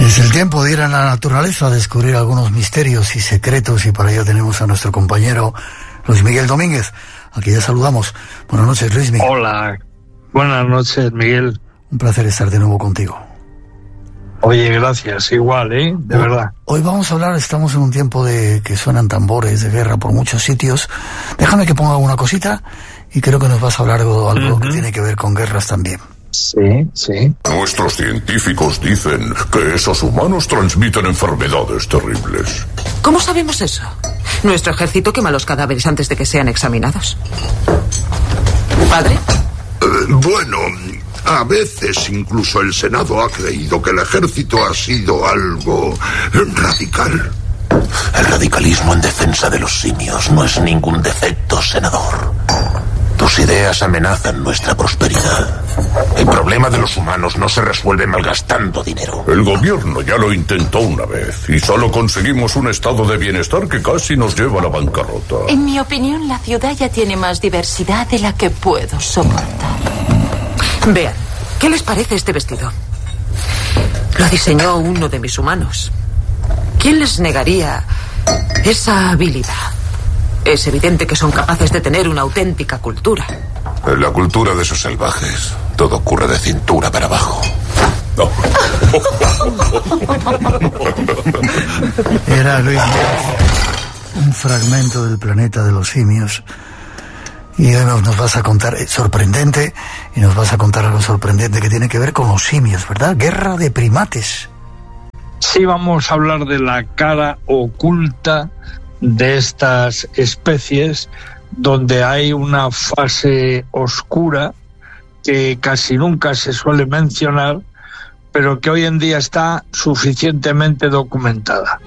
Es el tiempo de ir a la naturaleza a descubrir algunos misterios y secretos, y para ello tenemos a nuestro compañero Luis Miguel Domínguez, a quien ya saludamos. Buenas noches, Luis Miguel. Hola, buenas noches, Miguel. Un placer estar de nuevo contigo. Oye, gracias, igual, de verdad. Hoy vamos a hablar, estamos en un tiempo de que suenan tambores de guerra por muchos sitios. Déjame que ponga una cosita y creo que nos vas a hablar algo que tiene que ver con guerras también. Sí. Nuestros científicos dicen que esos humanos transmiten enfermedades terribles. ¿Cómo sabemos eso? Nuestro ejército quema los cadáveres antes de que sean examinados. ¿Padre? Bueno, a veces incluso el Senado ha creído que el ejército ha sido algo radical. El radicalismo en defensa de los simios no es ningún defecto, senador. Tus ideas amenazan nuestra prosperidad. El problema de los humanos no se resuelve malgastando dinero. El gobierno ya lo intentó una vez y solo conseguimos un estado de bienestar que casi nos lleva a la bancarrota. En mi opinión, la ciudad ya tiene más diversidad de la que puedo soportar. Vean, ¿qué les parece este vestido? Lo diseñó uno de mis humanos. ¿Quién les negaría esa habilidad? Es evidente que son capaces de tener una auténtica cultura. En la cultura de esos salvajes, todo ocurre de cintura para abajo. Era, Luis, un fragmento del planeta de los simios. Y hoy nos vas a contar, sorprendente, y nos vas a contar algo sorprendente que tiene que ver con los simios, ¿verdad? Guerra de primates. Sí, vamos a hablar de la cara oculta de estas especies, donde hay una fase oscura que casi nunca se suele mencionar, pero que hoy en día está suficientemente documentada.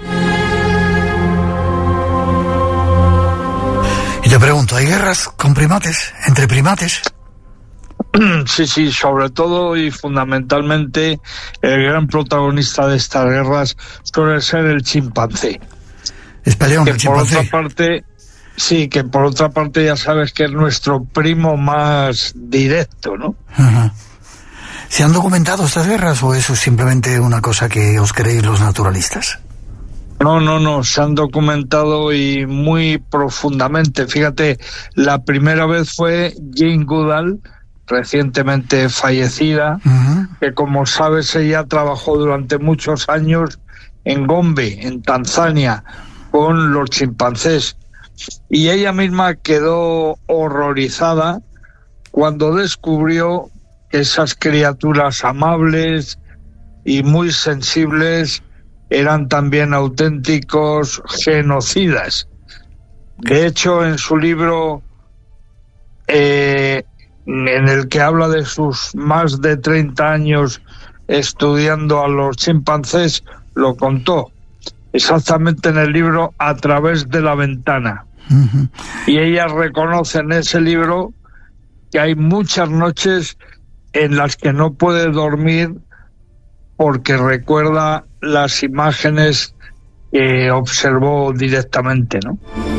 Y te pregunto, ¿hay guerras con primates, entre primates? Sí, sobre todo y fundamentalmente el gran protagonista de estas guerras suele ser el chimpancé. Es peleón, el chimpancé. Por otra parte ya sabes que es nuestro primo más directo, ¿no? Ajá. ¿Se han documentado estas guerras o eso es simplemente una cosa que os creéis los naturalistas? No, se han documentado y muy profundamente. Fíjate, la primera vez fue Jane Goodall, recientemente fallecida, que como sabes ella trabajó durante muchos años en Gombe, en Tanzania, con los chimpancés, y ella misma quedó horrorizada cuando descubrió que esas criaturas amables y muy sensibles eran también auténticos genocidas. De hecho, en su libro, en el que habla de sus más de 30 años estudiando a los chimpancés, lo contó exactamente en el libro A través de la ventana. Y ella reconoce en ese libro que hay muchas noches en las que no puede dormir porque recuerda las imágenes que observó directamente, ¿no?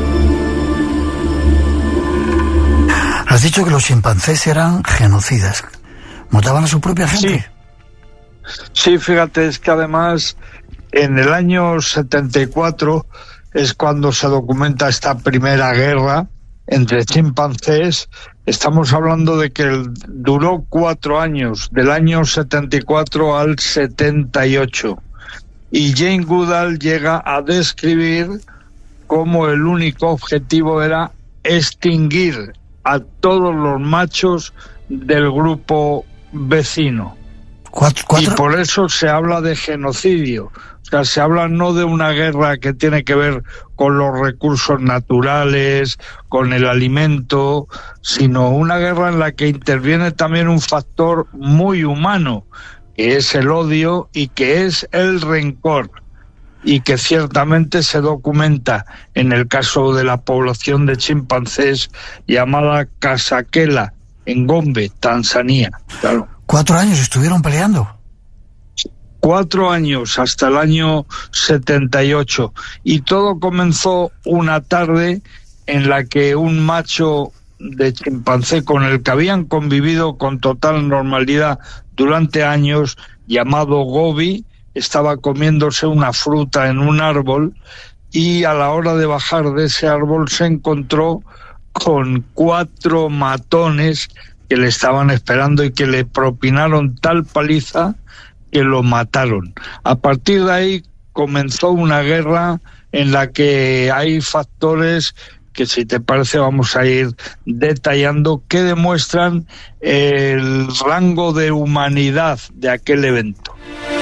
Has dicho que los chimpancés eran genocidas. ¿Mataban a su propia gente? Sí, fíjate, es que además en el año 74 es cuando se documenta esta primera guerra entre chimpancés. Estamos hablando de que duró 4 años, del año 74 al 78. Y Jane Goodall llega a describir cómo el único objetivo era extinguir a todos los machos del grupo vecino. ¿Cuatro? Y por eso se habla de genocidio. O sea, se habla no de una guerra que tiene que ver con los recursos naturales, con el alimento, sino una guerra en la que interviene también un factor muy humano, que es el odio y que es el rencor, y que ciertamente se documenta en el caso de la población de chimpancés llamada Kasakela, en Gombe, Tanzania. Claro. 4 años estuvieron peleando. 4 años, hasta el año 78. Y todo comenzó una tarde en la que un macho de chimpancé con el que habían convivido con total normalidad durante años, llamado Gobi, estaba comiéndose una fruta en un árbol y a la hora de bajar de ese árbol se encontró con 4 matones que le estaban esperando y que le propinaron tal paliza que lo mataron. A partir de ahí comenzó una guerra en la que hay factores que, si te parece, vamos a ir detallando, que demuestran el rango de humanidad de aquel evento.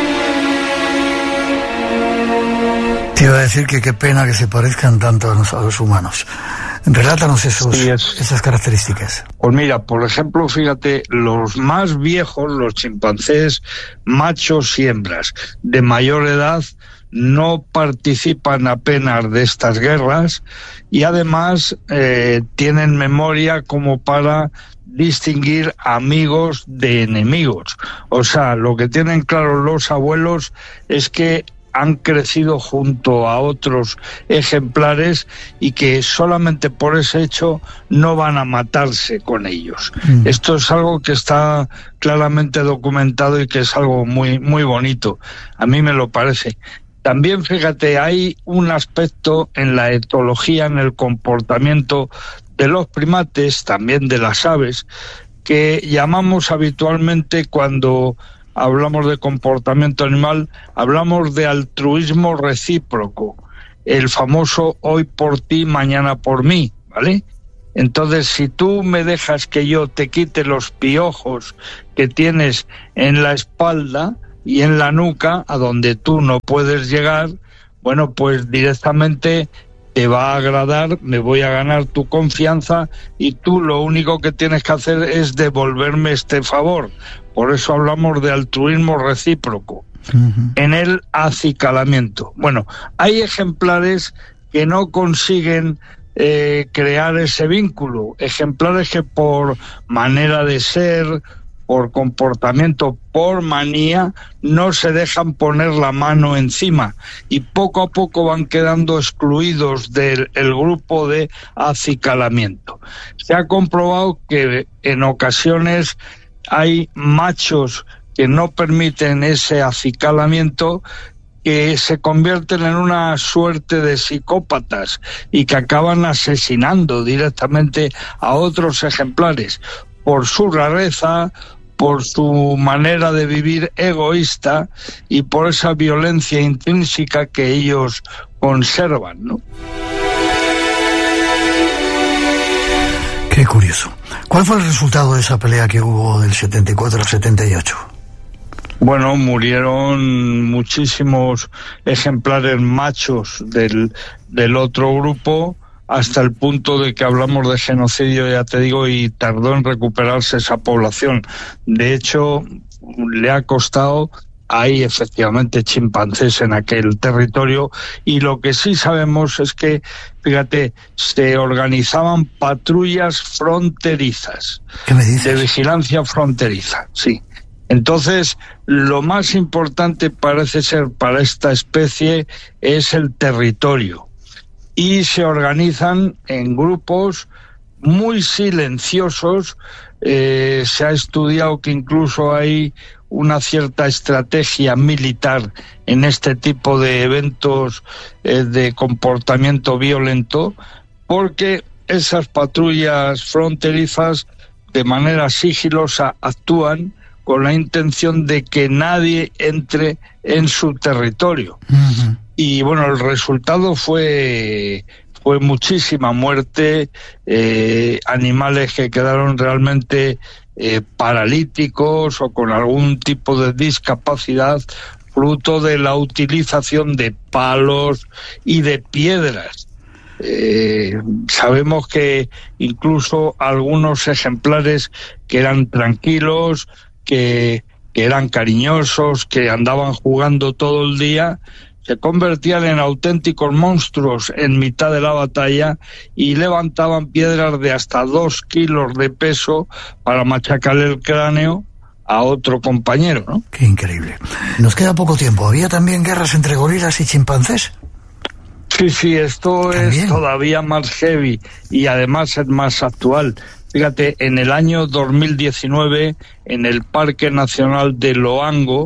Te iba a decir que qué pena que se parezcan tanto a los humanos. Relátanos esas características. Pues mira, por ejemplo, fíjate, los más viejos, los chimpancés machos y hembras de mayor edad, no participan apenas de estas guerras y además tienen memoria como para distinguir amigos de enemigos. O sea, lo que tienen claro los abuelos es que han crecido junto a otros ejemplares y que solamente por ese hecho no van a matarse con ellos. Esto es algo que está claramente documentado y que es algo muy, muy bonito. A mí me lo parece. También, fíjate, hay un aspecto en la etología, en el comportamiento de los primates, también de las aves, que llamamos habitualmente, cuando hablamos de comportamiento animal, hablamos de altruismo recíproco, el famoso hoy por ti, mañana por mí, ¿vale? Entonces, si tú me dejas que yo te quite los piojos que tienes en la espalda y en la nuca, a donde tú no puedes llegar, bueno, pues directamente te va a agradar, me voy a ganar tu confianza y tú lo único que tienes que hacer es devolverme este favor. Por eso hablamos de altruismo recíproco. En el acicalamiento. Bueno, hay ejemplares que no consiguen crear ese vínculo, ejemplares que por manera de ser, por comportamiento, por manía, no se dejan poner la mano encima y poco a poco van quedando excluidos del grupo de acicalamiento. Se ha comprobado que en ocasiones hay machos que no permiten ese acicalamiento, que se convierten en una suerte de psicópatas y que acaban asesinando directamente a otros ejemplares por su rareza, por su manera de vivir egoísta y por esa violencia intrínseca que ellos conservan, ¿no? Qué curioso. ¿Cuál fue el resultado de esa pelea que hubo del 74 al 78? Bueno, murieron muchísimos ejemplares machos del otro grupo, hasta el punto de que hablamos de genocidio, ya te digo, y tardó en recuperarse esa población. De hecho, le ha costado. Hay efectivamente chimpancés en aquel territorio y lo que sí sabemos es que, fíjate, se organizaban patrullas fronterizas. ¿Qué me dices? De vigilancia fronteriza, sí. Entonces, lo más importante parece ser para esta especie es el territorio. Y se organizan en grupos muy silenciosos. Se ha estudiado que incluso hay una cierta estrategia militar en este tipo de eventos de comportamiento violento, porque esas patrullas fronterizas de manera sigilosa actúan con la intención de que nadie entre en su territorio. Y bueno, el resultado fue muchísima muerte, animales que quedaron realmente paralíticos o con algún tipo de discapacidad, fruto de la utilización de palos y de piedras. Sabemos que incluso algunos ejemplares que eran tranquilos, que eran cariñosos, que andaban jugando todo el día, se convertían en auténticos monstruos en mitad de la batalla y levantaban piedras de hasta 2 kilos de peso para machacarle el cráneo a otro compañero, ¿no? Qué increíble. Nos queda poco tiempo. ¿Había también guerras entre gorilas y chimpancés? Sí, esto ¿También? Es todavía más heavy y además es más actual. Fíjate, en el año 2019, en el Parque Nacional de Loango,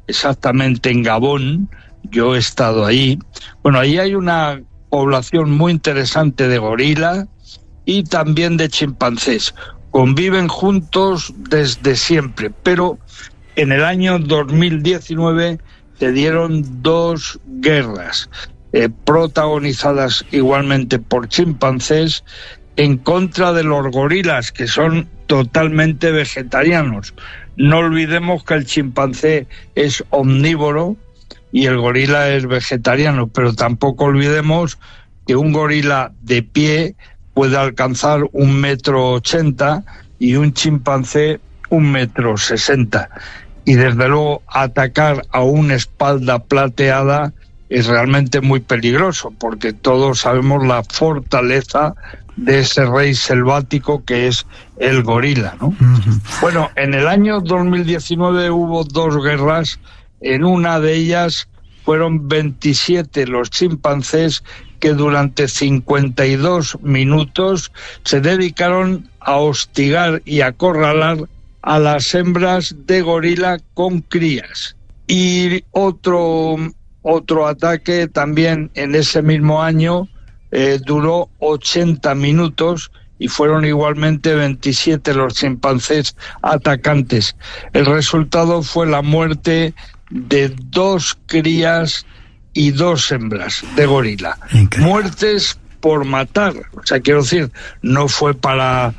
exactamente en Gabón. Yo he estado ahí. Bueno, ahí hay una población muy interesante de gorila y también de chimpancés. Conviven juntos desde siempre, pero en el año 2019 se dieron 2 guerras protagonizadas igualmente por chimpancés en contra de los gorilas, que son totalmente vegetarianos. No olvidemos que el chimpancé es omnívoro y el gorila es vegetariano, pero tampoco olvidemos que un gorila de pie puede alcanzar 1,80 m y un chimpancé 1,60 m. Y desde luego atacar a una espalda plateada es realmente muy peligroso, porque todos sabemos la fortaleza de ese rey selvático que es el gorila, ¿no? Bueno, en el año 2019 hubo 2 guerras. En una de ellas fueron 27 los chimpancés que durante 52 minutos se dedicaron a hostigar y acorralar a las hembras de gorila con crías. Y otro ataque también en ese mismo año duró 80 minutos y fueron igualmente 27 los chimpancés atacantes. El resultado fue la muerte de 2 crías y 2 hembras de gorila. Increíble. Muertes por matar, o sea, quiero decir, no fue para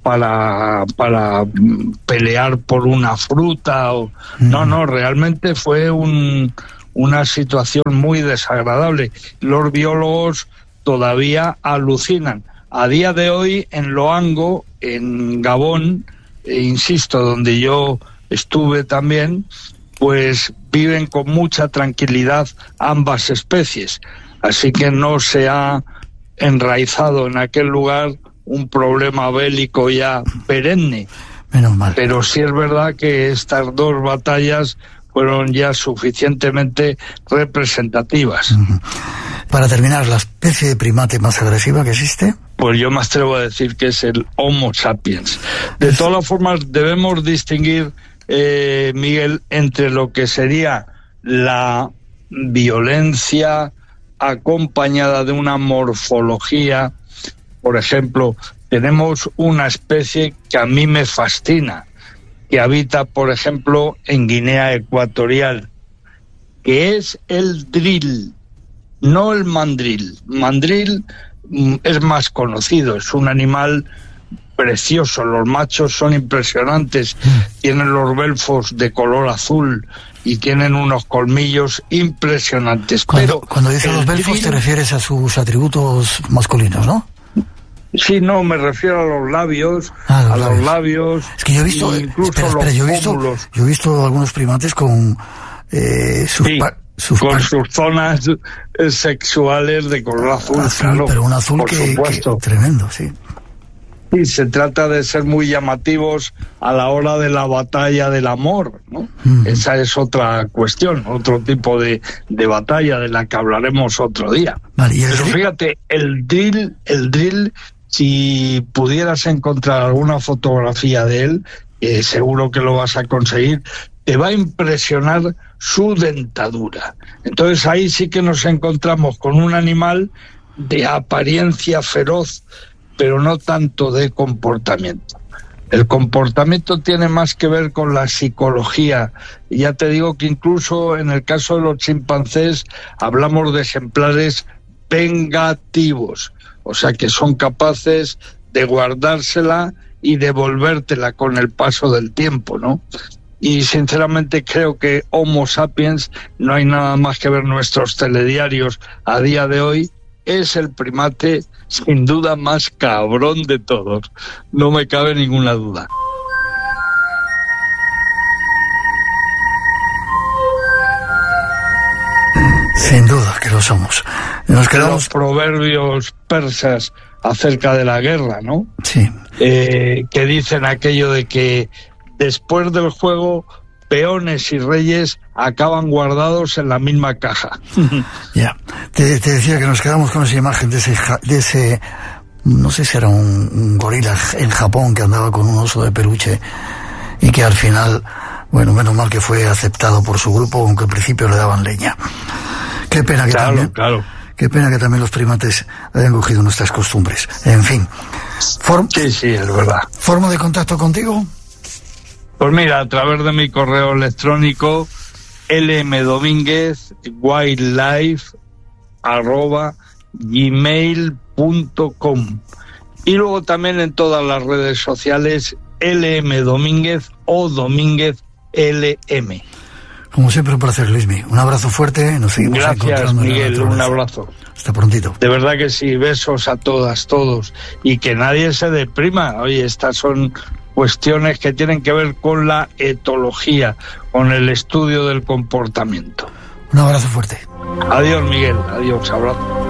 pelear por una fruta no, realmente fue una situación muy desagradable. Los biólogos todavía alucinan. A día de hoy en Loango, en Gabón, insisto, donde yo estuve también, pues viven con mucha tranquilidad ambas especies, así que no se ha enraizado en aquel lugar un problema bélico ya perenne. Menos mal. Pero sí es verdad que estas 2 batallas fueron ya suficientemente representativas. Para terminar, ¿la especie de primate más agresiva que existe? Pues yo me atrevo a decir que es el Homo sapiens. De todas formas, debemos distinguir, Miguel, entre lo que sería la violencia acompañada de una morfología. Por ejemplo, tenemos una especie que a mí me fascina, que habita, por ejemplo, en Guinea Ecuatorial, que es el drill, no el mandril. Mandril es más conocido, es un animal precioso, los machos son impresionantes, tienen los belfos de color azul y tienen unos colmillos impresionantes. Cuando dices los belfos te refieres a sus atributos masculinos, ¿no? Sí, no, me refiero a los labios, los labios. Es que yo he visto, incluso yo he visto algunos primates con sus zonas sexuales de color azul, claro, pero un azul que tremendo, sí. Y se trata de ser muy llamativos a la hora de la batalla del amor, ¿no? Esa es otra cuestión, otro tipo de batalla de la que hablaremos otro día. Vale, pero fíjate, el drill, si pudieras encontrar alguna fotografía de él, seguro que lo vas a conseguir, te va a impresionar su dentadura. Entonces ahí sí que nos encontramos con un animal de apariencia feroz, pero no tanto de comportamiento. El comportamiento tiene más que ver con la psicología. Y ya te digo que incluso en el caso de los chimpancés hablamos de ejemplares vengativos, o sea que son capaces de guardársela y devolvértela con el paso del tiempo, ¿no? Y sinceramente creo que Homo sapiens, no hay nada más que ver nuestros telediarios a día de hoy, es el primate sin duda más cabrón de todos. No me cabe ninguna duda. Sin duda que lo somos. Nos quedamos... Los proverbios persas acerca de la guerra, ¿no? Sí. Que dicen aquello de que después del juego peones y reyes acaban guardados en la misma caja. Ya. Te decía que nos quedamos con esa imagen de ese no sé si era un gorila en Japón que andaba con un oso de peluche y que al final Bueno, menos mal que fue aceptado por su grupo, aunque al principio le daban leña. Qué pena que Qué pena que también los primates hayan cogido nuestras costumbres. En fin. Sí, es verdad. ¿Forma de contacto contigo? Pues mira, a través de mi correo electrónico lmdominguez@gmail.com, y luego también en todas las redes sociales lmdominguez o Domínguez LM. Como siempre, un placer, Luismi. Un abrazo fuerte. Nos seguimos encontrando. Gracias, Miguel. Un abrazo. Hasta prontito. De verdad que sí. Besos a todas, todos. Y que nadie se deprima. Oye, estas son cuestiones que tienen que ver con la etología, con el estudio del comportamiento. Un abrazo fuerte. Adiós, Miguel. Adiós. Abrazo.